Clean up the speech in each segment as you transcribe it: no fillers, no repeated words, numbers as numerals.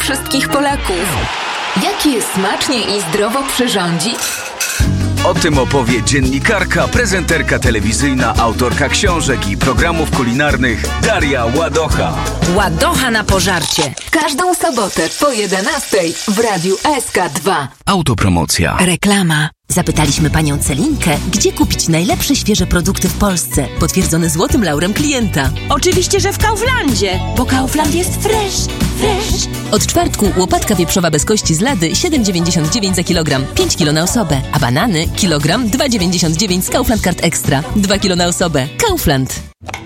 wszystkich Polaków. Jak je smacznie i zdrowo przyrządzić? O tym opowie dziennikarka, prezenterka telewizyjna, autorka książek i programów kulinarnych Daria Ładocha. Ładocha na pożarcie. Każdą sobotę po 11:00 w Radiu SK2. Autopromocja. Reklama. Zapytaliśmy panią Celinkę, gdzie kupić najlepsze świeże produkty w Polsce, potwierdzone złotym laurem klienta. Oczywiście, że w Kauflandzie, bo Kaufland jest fresh. Od czwartku łopatka wieprzowa bez kości z Lady 7,99 za kilogram, 5 kg na osobę, a banany kilogram 2,99 z Kaufland Card Extra, 2 kg na osobę. Kaufland.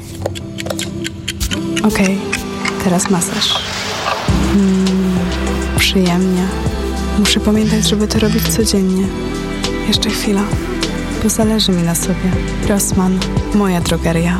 Okej, teraz masaż. Przyjemnie. Muszę pamiętać, żeby to robić codziennie. Jeszcze chwila, bo zależy mi na sobie. Rossmann, moja drogeria.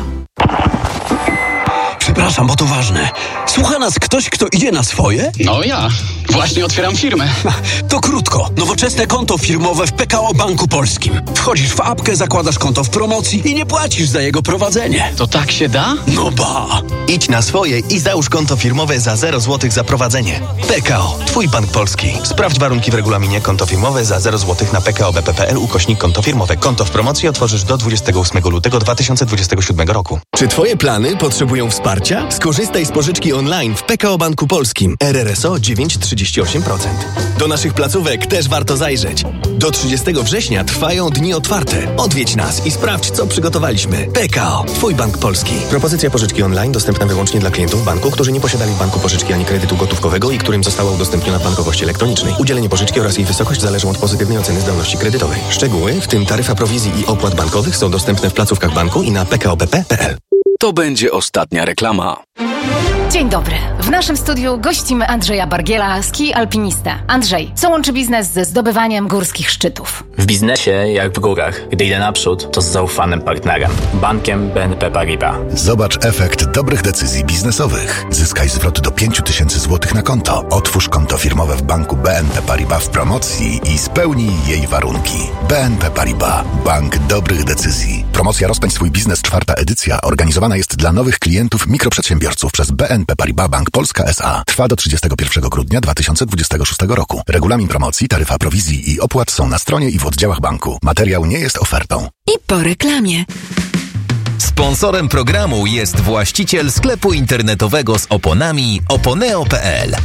Przepraszam, bo to ważne. Słucha nas ktoś, kto idzie na swoje? No ja. Właśnie otwieram firmę. To krótko. Nowoczesne konto firmowe w PKO Banku Polskim. Wchodzisz w apkę, zakładasz konto w promocji i nie płacisz za jego prowadzenie. To tak się da? No ba! Idź na swoje i załóż konto firmowe za 0 zł za prowadzenie. PKO, Twój Bank Polski. Sprawdź warunki w regulaminie. Konto firmowe za 0 zł na pko.bp.pl/konto firmowe. Konto w promocji otworzysz do 28 lutego 2027 roku. Czy Twoje plany potrzebują wsparcia? Skorzystaj z pożyczki online w PKO Banku Polskim. RRSO 9,38%. Do naszych placówek też warto zajrzeć. Do 30 września trwają dni otwarte. Odwiedź nas i sprawdź, co przygotowaliśmy. PKO, Twój Bank Polski. Propozycja pożyczki online dostępna wyłącznie dla klientów banku, którzy nie posiadali w banku pożyczki ani kredytu gotówkowego i którym została udostępniona w bankowości elektronicznej. Udzielenie pożyczki oraz jej wysokość zależą od pozytywnej oceny zdolności kredytowej. Szczegóły, w tym taryfa prowizji i opłat bankowych, są dostępne w placówkach banku i na pko.bp.pl. To będzie ostatnia reklama. Dzień dobry. W naszym studiu gościmy Andrzeja Bargiela, ski alpinista. Andrzej, co łączy biznes ze zdobywaniem górskich szczytów? W biznesie, jak w górach, gdy idę naprzód, to z zaufanym partnerem. Bankiem BNP Paribas. Zobacz efekt dobrych decyzji biznesowych. Zyskaj zwrot do 5000 zł na konto. Otwórz konto firmowe w banku BNP Paribas w promocji i spełnij jej warunki. BNP Paribas. Bank dobrych decyzji. Promocja Rozpędź swój biznes, 4. edycja, organizowana jest dla nowych klientów mikroprzedsiębiorców przez BNP Paribas Bank Polska S.A. Trwa do 31 grudnia 2026 roku. Regulamin promocji, taryfa prowizji i opłat są na stronie i w oddziałach banku. Materiał nie jest ofertą. I po reklamie. Sponsorem programu jest właściciel sklepu internetowego z oponami oponeo.pl.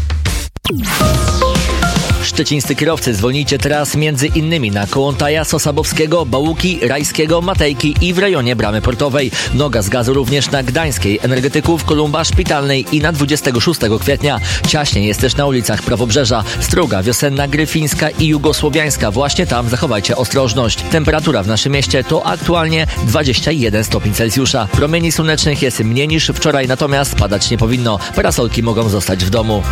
Szczecińscy kierowcy, zwolnijcie teraz między innymi na Kołątaja, Sosabowskiego, Bałuki, Rajskiego, Matejki i w rejonie Bramy Portowej. Noga z gazu również na Gdańskiej, Energetyków, Kolumba, Szpitalnej i na 26 kwietnia. Ciaśniej jest też na ulicach Prawobrzeża, Struga, Wiosenna, Gryfińska i Jugosłowiańska. Właśnie tam zachowajcie ostrożność. Temperatura w naszym mieście to aktualnie 21 stopni Celsjusza. Promieni słonecznych jest mniej niż wczoraj, natomiast padać nie powinno. Parasolki mogą zostać w domu.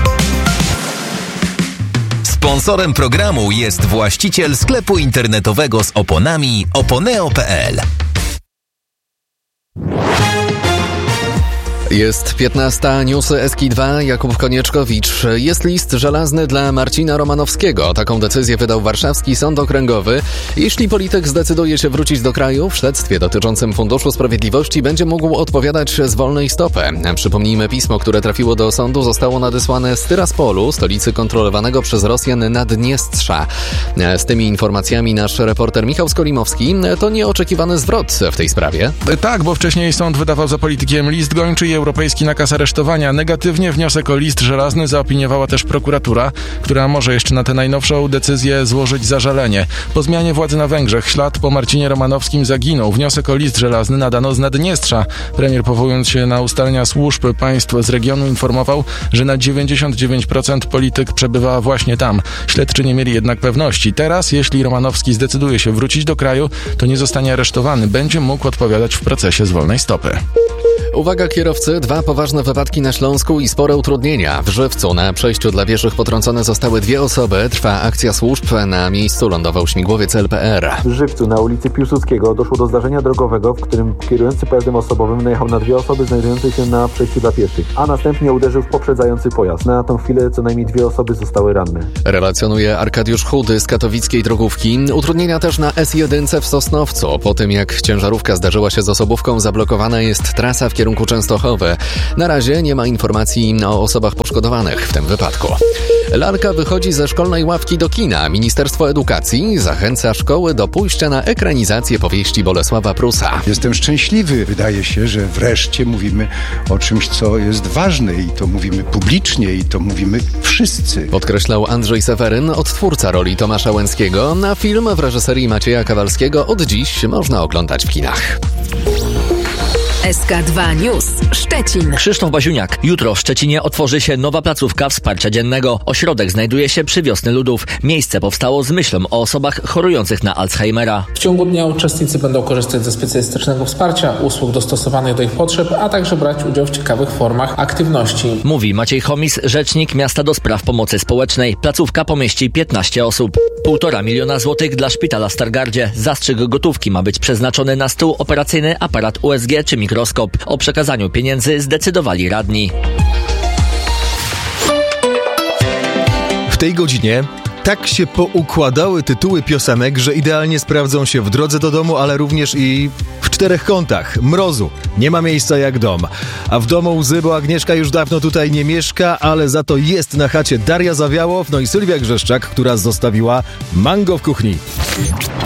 Sponsorem programu jest właściciel sklepu internetowego z oponami oponeo.pl. Jest 15, newsy SK2, Jakub Konieczkowicz. Jest list żelazny dla Marcina Romanowskiego. Taką decyzję wydał warszawski sąd okręgowy. Jeśli polityk zdecyduje się wrócić do kraju, w śledztwie dotyczącym Funduszu Sprawiedliwości będzie mógł odpowiadać z wolnej stopy. Przypomnijmy, pismo, które trafiło do sądu, zostało nadesłane z Tyraspolu, stolicy kontrolowanego przez Rosjan Naddniestrza. Z tymi informacjami nasz reporter Michał Skolimowski. To nieoczekiwany zwrot w tej sprawie. Tak, bo wcześniej sąd wydawał za politykiem list gończy i europejski nakaz aresztowania. Negatywnie wniosek o list żelazny zaopiniowała też prokuratura, która może jeszcze na tę najnowszą decyzję złożyć zażalenie. Po zmianie władzy na Węgrzech ślad po Marcinie Romanowskim zaginął. Wniosek o list żelazny nadano z Naddniestrza. Premier, powołując się na ustalenia służb państw z regionu, informował, że na 99% polityk przebywa właśnie tam. Śledczy nie mieli jednak pewności. Teraz, jeśli Romanowski zdecyduje się wrócić do kraju, to nie zostanie aresztowany. Będzie mógł odpowiadać w procesie z wolnej stopy. Uwaga kierowcy, 2 poważne wypadki na Śląsku i spore utrudnienia. W Żywcu na przejściu dla pieszych potrącone zostały 2 osoby. Trwa akcja służb. Na miejscu lądował śmigłowiec LPR. W Żywcu na ulicy Piłsudskiego doszło do zdarzenia drogowego, w którym kierujący pojazdem osobowym najechał na 2 osoby znajdujące się na przejściu dla pieszych, a następnie uderzył w poprzedzający pojazd. Na tą chwilę co najmniej 2 osoby zostały ranne. Relacjonuje Arkadiusz Chudy z katowickiej drogówki. Utrudnienia też na S1 w Sosnowcu. Po tym jak ciężarówka zdarzyła się z osobówką, zablokowana jest trasa w kierunku Częstochowy. Na razie nie ma informacji o osobach poszkodowanych w tym wypadku. Lalka wychodzi ze szkolnej ławki do kina. Ministerstwo Edukacji zachęca szkoły do pójścia na ekranizację powieści Bolesława Prusa. Jestem szczęśliwy. Wydaje się, że wreszcie mówimy o czymś, co jest ważne i to mówimy publicznie i to mówimy wszyscy. Podkreślał Andrzej Seweryn, odtwórca roli Tomasza Łęckiego. Na film w reżyserii Macieja Kawalskiego od dziś można oglądać w kinach. SK2 News Szczecin. Krzysztof Baziuniak. Jutro w Szczecinie otworzy się nowa placówka wsparcia dziennego. Ośrodek znajduje się przy Wiosny Ludów. Miejsce powstało z myślą o osobach chorujących na Alzheimera. W ciągu dnia uczestnicy będą korzystać ze specjalistycznego wsparcia, usług dostosowanych do ich potrzeb, a także brać udział w ciekawych formach aktywności. Mówi Maciej Chomis, rzecznik miasta do spraw pomocy społecznej. Placówka pomieści 15 osób. 1,5 miliona złotych dla szpitala w Stargardzie. Zastrzyk gotówki ma być przeznaczony na stół operacyjny, aparat USG czy mikroskop. O przekazaniu pieniędzy zdecydowali radni. W tej godzinie tak się poukładały tytuły piosenek, że idealnie sprawdzą się w drodze do domu, ale również i w 4 kątach. Mrozu. Nie ma miejsca jak dom. A w domu łzy, bo Agnieszka już dawno tutaj nie mieszka, ale za to jest na chacie Daria Zawiałow, no i Sylwia Grzeszczak, która zostawiła mango w kuchni.